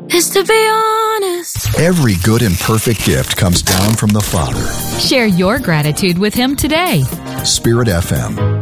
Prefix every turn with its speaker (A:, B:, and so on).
A: is to be honest.
B: Every good and perfect gift comes down from the Father.
C: Share your gratitude with Him today.
B: Spirit FM.